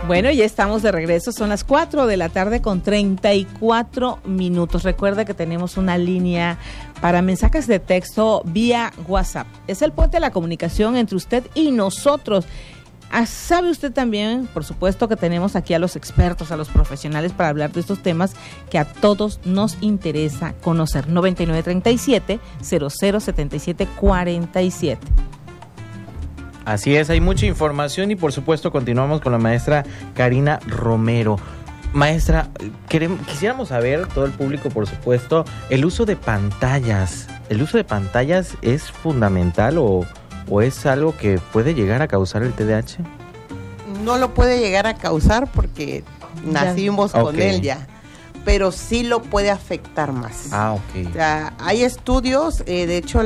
Bueno, ya estamos de regreso, son las 4 de la tarde con 34 minutos. Recuerda que tenemos una línea para mensajes de texto vía WhatsApp. Es el puente de la comunicación entre usted y nosotros. Sabe usted también, por supuesto, que tenemos aquí a los expertos, a los profesionales para hablar de estos temas que a todos nos interesa conocer. 9937-007747. Así es, hay mucha información y por supuesto continuamos con la maestra Karina Romero. Maestra, quisiéramos saber, todo el público por supuesto, el uso de pantallas. ¿El uso de pantallas es fundamental o es algo que puede llegar a causar el TDAH? No lo puede llegar a causar porque nacimos con él ya, pero sí lo puede afectar más. Ok. O sea, hay estudios, de hecho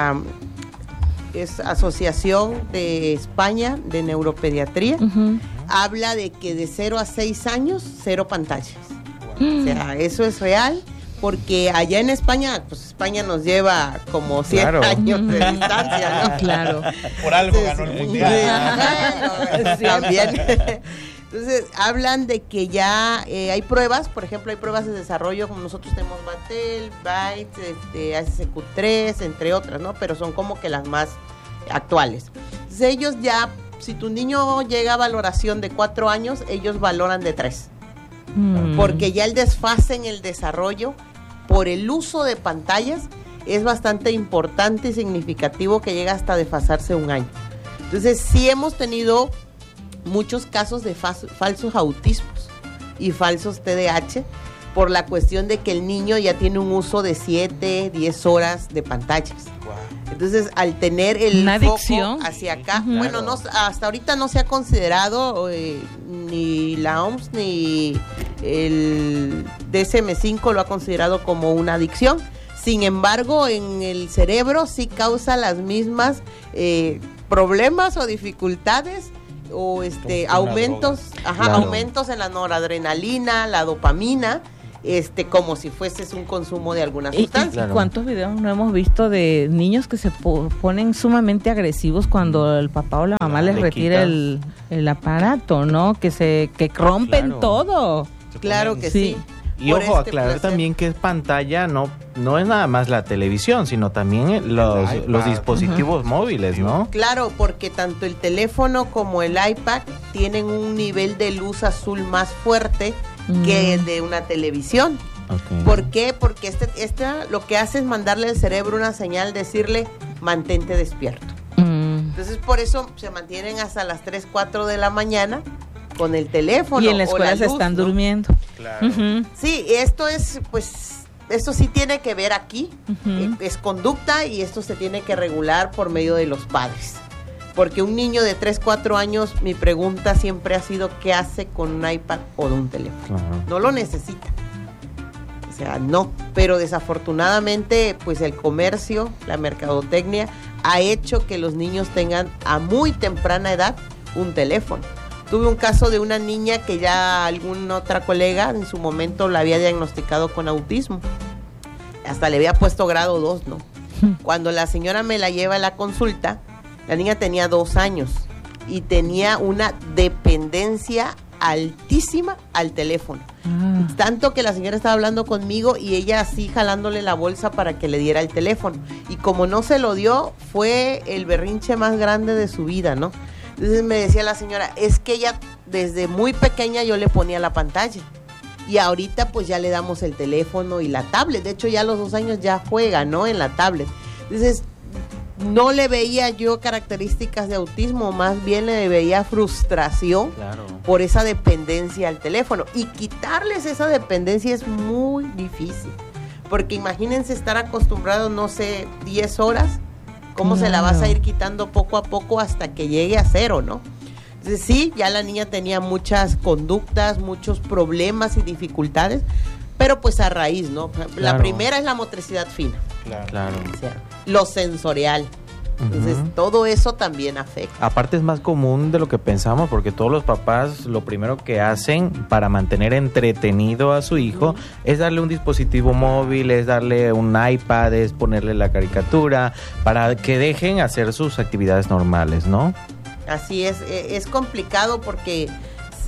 es Asociación de España de Neuropediatría, habla de que de 0 a 6 años, 0 pantallas. O sea, eso es real, porque allá en España, pues España nos lleva como 100 años de distancia, ¿no? Claro. Por algo ganó el mundial. También. Entonces, hablan de que ya hay pruebas, por ejemplo, hay pruebas de desarrollo, como nosotros tenemos Batel, Bytes, ASQ3, entre otras, ¿no? Pero son como que las más actuales. Entonces, ellos ya, si tu niño llega a valoración de 4 años, ellos valoran de 3. Porque ya el desfase en el desarrollo por el uso de pantallas es bastante importante y significativo, que llega hasta desfasarse 1 año. Entonces, sí hemos tenido muchos casos de falsos autismos y falsos TDAH por la cuestión de que el niño ya tiene un uso de 7, 10 horas de pantallas. Entonces, al tener el foco hacia acá, bueno, no, hasta ahorita no se ha considerado ni la OMS ni el DSM-5 lo ha considerado como una adicción. Sin embargo, en el cerebro sí causa las mismas problemas o dificultades o aumentos en la noradrenalina, la dopamina, como si fueses un consumo de alguna sustancia. ¿Y cuántos videos no hemos visto de niños que se ponen sumamente agresivos cuando el papá o la mamá les retira el aparato, ¿no? Que rompen todo. Claro que sí. Y ojo, aclarar también que es pantalla, no es nada más la televisión, sino también los dispositivos móviles, ¿no? Claro, porque tanto el teléfono como el iPad tienen un nivel de luz azul más fuerte que el de una televisión. Okay. ¿Por qué? Porque lo que hace es mandarle al cerebro una señal, decirle, mantente despierto. Entonces, por eso se mantienen hasta las 3, 4 de la mañana con el teléfono. Y en la escuela se están durmiendo. Claro. Sí, esto sí tiene que ver aquí, es conducta, y esto se tiene que regular por medio de los padres. Porque un niño de 3, 4 años, mi pregunta siempre ha sido, ¿qué hace con un iPad o de un teléfono? No lo necesita. O sea, no. Pero desafortunadamente, pues el comercio, la mercadotecnia, ha hecho que los niños tengan a muy temprana edad un teléfono. Tuve un caso de una niña que ya alguna otra colega en su momento la había diagnosticado con autismo. Hasta le había puesto grado 2, ¿no? Cuando la señora me la lleva a la consulta, la niña tenía 2 años y tenía una dependencia altísima al teléfono. Tanto que la señora estaba hablando conmigo y ella así jalándole la bolsa para que le diera el teléfono. Y como no se lo dio, fue el berrinche más grande de su vida, ¿no? Entonces me decía la señora, es que ella desde muy pequeña yo le ponía la pantalla y ahorita pues ya le damos el teléfono y la tablet. De hecho ya a los 2 años ya juega, ¿no? En la tablet. Entonces no le veía yo características de autismo, más bien le veía frustración por esa dependencia al teléfono. Y quitarles esa dependencia es muy difícil, porque imagínense estar acostumbrados, no sé, 10 horas. ¿Cómo se la vas a ir quitando poco a poco hasta que llegue a 0, no? Entonces sí, ya la niña tenía muchas conductas, muchos problemas y dificultades, pero pues a raíz, ¿no? La primera es la motricidad fina. Claro. O sea, lo sensorial. Entonces, todo eso también afecta. Aparte es más común de lo que pensamos, porque todos los papás lo primero que hacen para mantener entretenido a su hijo es darle un dispositivo móvil, es darle un iPad, es ponerle la caricatura, para que dejen hacer sus actividades normales, ¿no? Así es complicado porque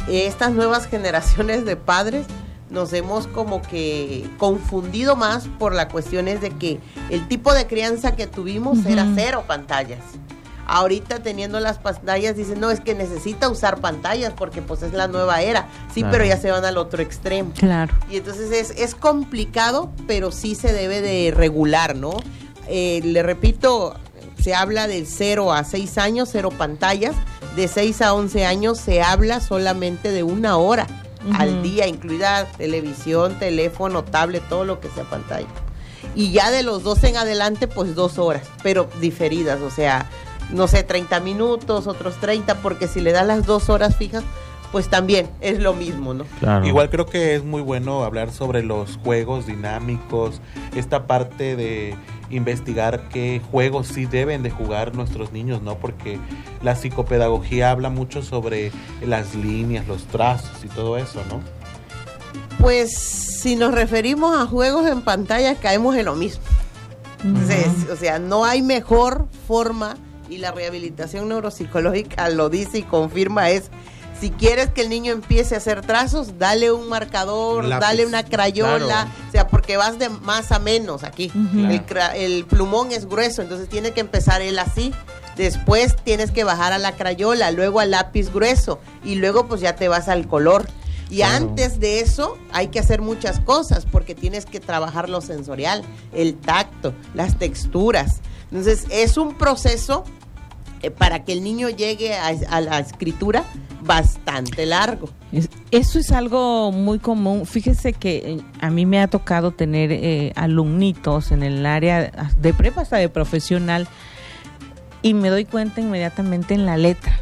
estas nuevas generaciones de padres nos hemos como que confundido más por las cuestiones de que el tipo de crianza que tuvimos era 0 pantallas. Ahorita teniendo las pantallas dicen, no, es que necesita usar pantallas porque pues es la nueva era. Sí, claro. Pero ya se van al otro extremo. Claro. Y entonces es complicado, pero sí se debe de regular, ¿no? Le repito, se habla del 0 a 6 años, 0 pantallas. De 6 a 11 años se habla solamente de 1 hora al día, incluida televisión, teléfono, tablet, todo lo que sea pantalla. Y ya de los 12 en adelante, pues 2 horas, pero diferidas, o sea, no sé, 30 minutos, otros 30, porque si le das las 2 horas fijas, pues también es lo mismo, ¿no? Claro. Igual creo que es muy bueno hablar sobre los juegos dinámicos, esta parte de investigar qué juegos sí deben de jugar nuestros niños, ¿no? Porque la psicopedagogía habla mucho sobre las líneas, los trazos y todo eso, ¿no? Pues si nos referimos a juegos en pantalla, caemos en lo mismo. Entonces, o sea, no hay mejor forma, y la rehabilitación neuropsicológica lo dice y confirma, es si quieres que el niño empiece a hacer trazos, dale un marcador, dale una crayola, claro. O sea, porque vas de más a menos aquí. El plumón es grueso, entonces tiene que empezar él así. Después tienes que bajar a la crayola, luego al lápiz grueso y luego pues ya te vas al color. Y antes de eso hay que hacer muchas cosas porque tienes que trabajar lo sensorial, el tacto, las texturas. Entonces es un proceso para que el niño llegue a la escritura bastante largo. Eso es algo muy común. Fíjese que a mí me ha tocado tener alumnitos en el área de prepa hasta de profesional y me doy cuenta inmediatamente en la letra.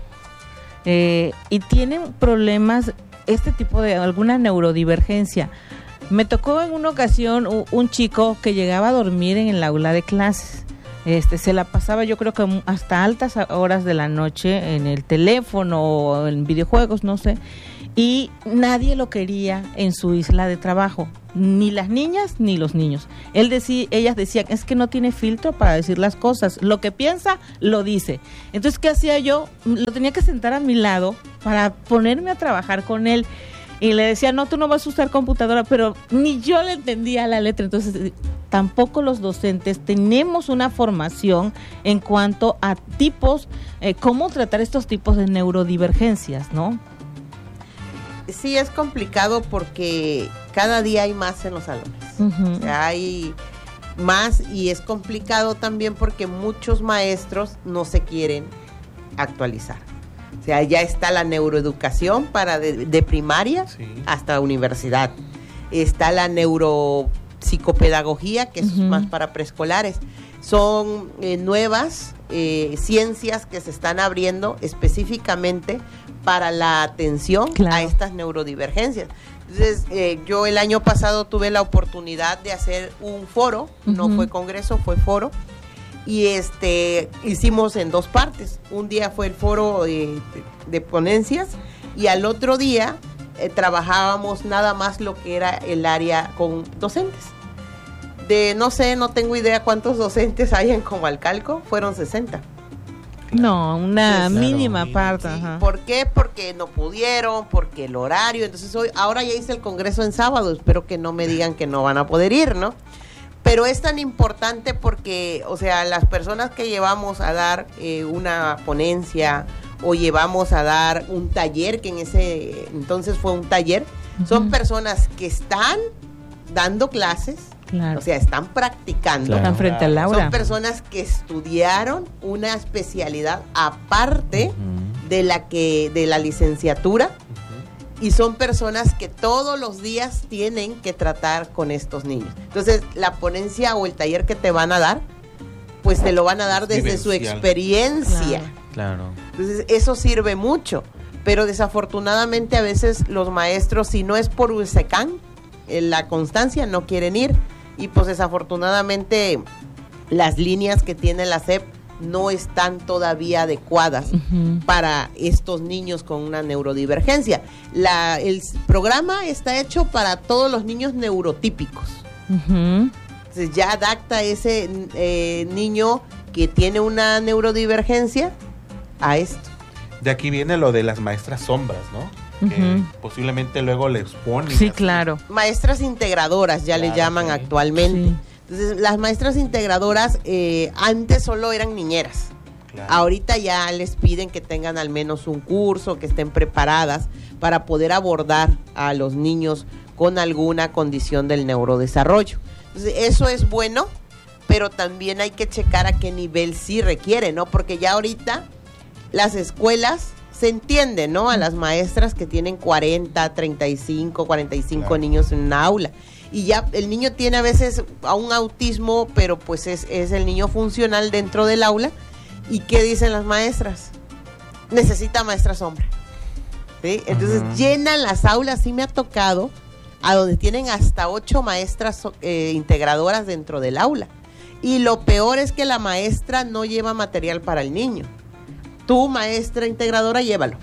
Y tienen problemas, este tipo de alguna neurodivergencia. Me tocó en una ocasión un chico que llegaba a dormir en el aula de clases. Se la pasaba yo creo que hasta altas horas de la noche en el teléfono o en videojuegos, no sé, y nadie lo quería en su isla de trabajo, ni las niñas ni los niños. Ellas decían, es que no tiene filtro para decir las cosas, lo que piensa lo dice. Entonces, ¿qué hacía yo? Lo tenía que sentar a mi lado para ponerme a trabajar con él. Y le decía, no, tú no vas a usar computadora, pero ni yo le entendía la letra. Entonces, tampoco los docentes tenemos una formación en cuanto a tipos, cómo tratar estos tipos de neurodivergencias, ¿no? Sí, es complicado porque cada día hay más en los salones. O sea, hay más y es complicado también porque muchos maestros no se quieren actualizar. O sea, ya está la neuroeducación para de primaria hasta universidad. Está la neuropsicopedagogía, que es más para preescolares. Son nuevas ciencias que se están abriendo específicamente para la atención a estas neurodivergencias. Entonces, yo el año pasado tuve la oportunidad de hacer un foro, no fue congreso, fue foro. Y hicimos en 2 partes. Un día fue el foro de ponencias y al otro día trabajábamos nada más lo que era el área con docentes. No tengo idea cuántos docentes hay en Comalcalco, fueron 60. No, una mínima parte. Sí. ¿Por qué? Porque no pudieron, porque el horario. Entonces ahora ya hice el congreso en sábado, espero que no me digan que no van a poder ir, ¿no? Pero es tan importante porque, o sea, las personas que llevamos a dar una ponencia o llevamos a dar un taller, que en ese entonces fue un taller, son personas que están dando clases, o sea, están practicando. Están frente al aula. Son personas que estudiaron una especialidad aparte de la licenciatura. Y son personas que todos los días tienen que tratar con estos niños. Entonces, la ponencia o el taller que te van a dar, pues te lo van a dar desde su experiencia. Claro. Entonces, eso sirve mucho. Pero desafortunadamente a veces los maestros, si no es por USECAN, la constancia, no quieren ir. Y pues desafortunadamente las líneas que tiene la SEP no están todavía adecuadas para estos niños con una neurodivergencia. El programa está hecho para todos los niños neurotípicos. Entonces ya adapta ese niño que tiene una neurodivergencia a esto. De aquí viene lo de las maestras sombras, ¿no? porque posiblemente luego le exponen. Sí, claro. Maestras integradoras ya le llaman actualmente. Sí. Entonces, las maestras integradoras antes solo eran niñeras. Claro. Ahorita ya les piden que tengan al menos un curso, que estén preparadas para poder abordar a los niños con alguna condición del neurodesarrollo. Entonces, eso es bueno, pero también hay que checar a qué nivel sí requiere, ¿no? Porque ya ahorita las escuelas se entienden, ¿no? A las maestras que tienen 40, 35, 45 Claro. niños en una aula. Y ya el niño tiene a veces un autismo, pero pues es el niño funcional dentro del aula. ¿Y qué dicen las maestras? Necesita maestra sombra. ¿Sí? Entonces llenan las aulas, sí me ha tocado, a donde tienen hasta 8 maestras integradoras dentro del aula. Y lo peor es que la maestra no lleva material para el niño. Tu maestra integradora, llévalo.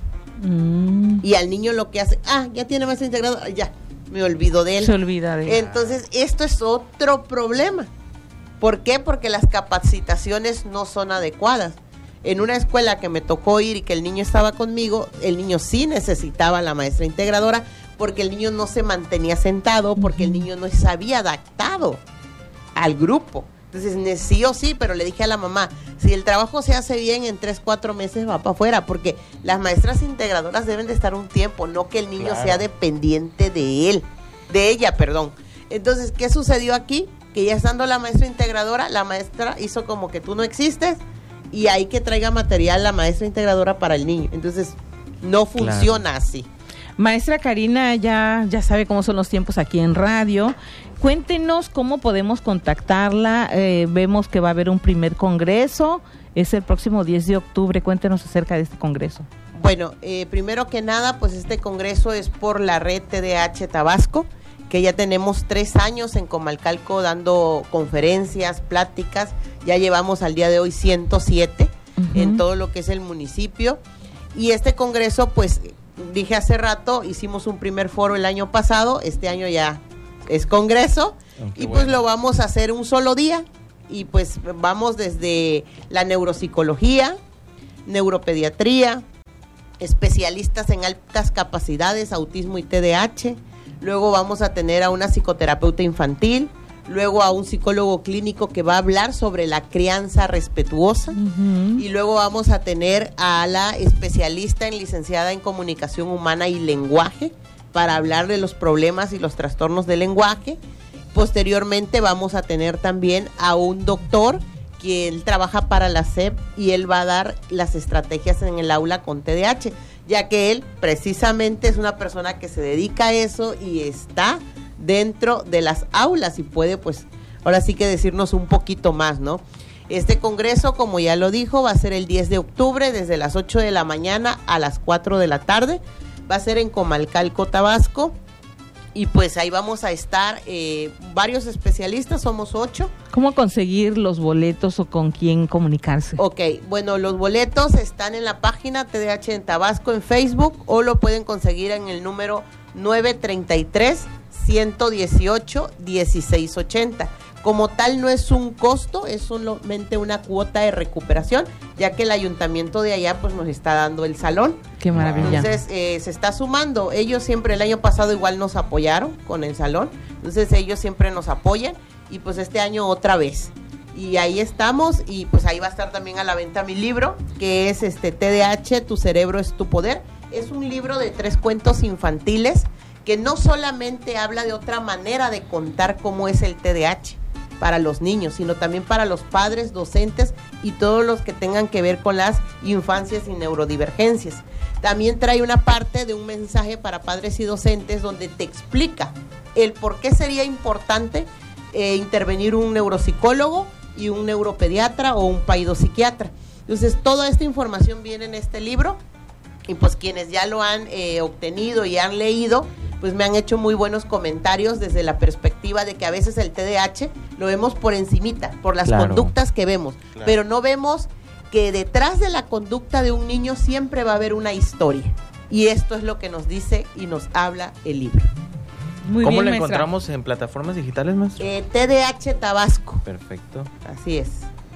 Y al niño lo que hace, ya tiene maestra integradora, ya, me olvido de él. Se olvida de él. Entonces, esto es otro problema. ¿Por qué? Porque las capacitaciones no son adecuadas. En una escuela que me tocó ir y que el niño estaba conmigo, el niño sí necesitaba la maestra integradora porque el niño no se mantenía sentado, porque el niño no se había adaptado al grupo. Entonces, sí o sí, pero le dije a la mamá, si el trabajo se hace bien, en 3-4 meses va para afuera, porque las maestras integradoras deben de estar un tiempo, no que el niño sea dependiente de ella. Entonces, ¿qué sucedió aquí? Que ya estando la maestra integradora, la maestra hizo como que tú no existes y hay que traiga material la maestra integradora para el niño. Entonces, no funciona así. Maestra Karina ya sabe cómo son los tiempos aquí en radio. Cuéntenos cómo podemos contactarla. Vemos que va a haber un primer congreso. Es el próximo 10 de octubre. Cuéntenos acerca de este congreso. Bueno, primero que nada, pues este congreso es por la red TDAH Tabasco, que ya tenemos 3 años en Comalcalco dando conferencias, pláticas. Ya llevamos al día de hoy 107 en todo lo que es el municipio. Y este congreso, pues, dije hace rato, hicimos un primer foro el año pasado, este año ya es congreso, y pues lo vamos a hacer un solo día, y pues vamos desde la neuropsicología, neuropediatría, especialistas en altas capacidades, autismo y TDAH, luego vamos a tener a una psicoterapeuta infantil, luego a un psicólogo clínico que va a hablar sobre la crianza respetuosa, y luego vamos a tener a la especialista en licenciada en comunicación humana y lenguaje para hablar de los problemas y los trastornos del lenguaje. Posteriormente vamos a tener también a un doctor que él trabaja para la SEP y él va a dar las estrategias en el aula con TDAH, ya que él precisamente es una persona que se dedica a eso y está dentro de las aulas y puede, pues, ahora sí que decirnos un poquito más, ¿no? Este congreso, como ya lo dijo, va a ser el 10 de octubre desde las 8 de la mañana a las 4 de la tarde. Va a ser en Comalcalco, Tabasco. Y pues ahí vamos a estar varios especialistas, somos 8. ¿Cómo conseguir los boletos o con quién comunicarse? Ok, bueno, los boletos están en la página TDAH en Tabasco en Facebook o lo pueden conseguir en el número 933-118-1680. Como tal no es un costo, es solamente una cuota de recuperación, ya que el ayuntamiento de allá pues nos está dando el salón. Qué maravilla. Entonces se está sumando, ellos siempre el año pasado igual nos apoyaron con el salón, entonces ellos siempre nos apoyan y pues este año otra vez. Y ahí estamos y pues ahí va a estar también a la venta mi libro, que es TDAH, tu cerebro es tu poder. Es un libro de 3 cuentos infantiles que no solamente habla de otra manera de contar cómo es el TDAH para los niños, sino también para los padres, docentes y todos los que tengan que ver con las infancias y neurodivergencias. También trae una parte de un mensaje para padres y docentes donde te explica el por qué sería importante intervenir un neuropsicólogo y un neuropediatra o un paidopsiquiatra. Entonces, toda esta información viene en este libro y pues quienes ya lo han obtenido y han leído, pues me han hecho muy buenos comentarios desde la perspectiva de que a veces el TDAH lo vemos por encimita, por las conductas que vemos, pero no vemos que detrás de la conducta de un niño siempre va a haber una historia. Y esto es lo que nos dice y nos habla el libro. Muy ¿Cómo bien, lo maestra. encontramos en plataformas digitales, maestro? TDAH Tabasco. Perfecto. Así es.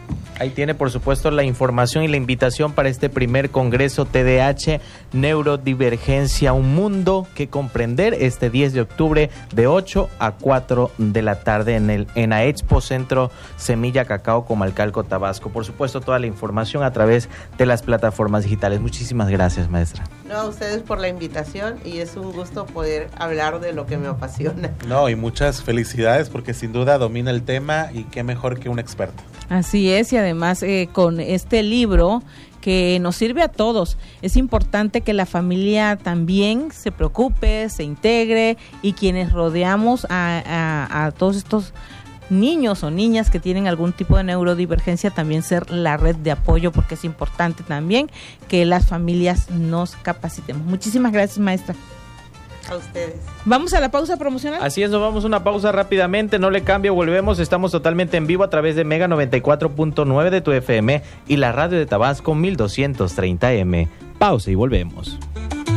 Ahí tiene, por supuesto, la información y la invitación para este primer Congreso TDAH Neurodivergencia, un mundo que comprender, este 10 de octubre de 8 a 4 de la tarde en a Expo Centro Semilla Cacao, Comalcalco, Tabasco. Por supuesto, toda la información a través de las plataformas digitales. Muchísimas gracias, maestra. No, a ustedes por la invitación y es un gusto poder hablar de lo que me apasiona. No, y muchas felicidades porque sin duda domina el tema y qué mejor que un experto. Así es, y además con este libro que nos sirve a todos, es importante que la familia también se preocupe, se integre y quienes rodeamos a todos estos niños o niñas que tienen algún tipo de neurodivergencia también ser la red de apoyo, porque es importante también que las familias nos capacitemos. Muchísimas gracias, maestra. A ustedes. Vamos a la pausa promocional. Así es, nos vamos a una pausa rápidamente, no le cambio, volvemos, estamos totalmente en vivo a través de Mega 94.9 de tu FM y la radio de Tabasco 1230M. Pausa y volvemos.